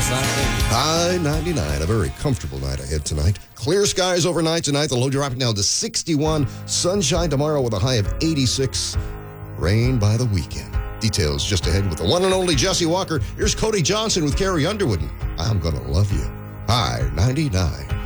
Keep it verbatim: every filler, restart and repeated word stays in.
High ninety-nine, a very comfortable night ahead tonight. Clear skies overnight tonight. The low dropping down to sixty-one. Sunshine tomorrow with a high of eighty-six. Rain by the weekend. Details just ahead with the one and only Jesse Walker. Here's Cody Johnson with Carrie Underwood. I'm gonna love you. High ninety-nine.